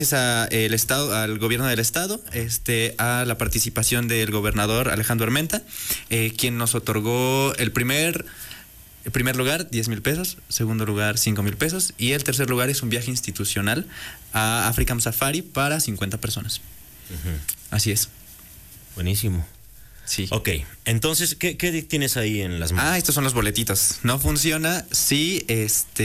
el estado, al gobierno del estado, a la participación del gobernador Alejandro Armenta, quien nos otorgó el primer lugar, 10,000 pesos, segundo lugar, 5,000 pesos, y el tercer lugar es un viaje institucional a African Safari para 50 personas. Uh-huh. Así es. Buenísimo. Sí. Ok, entonces, ¿qué tienes ahí en las manos? Estos son los boletitos. No funciona si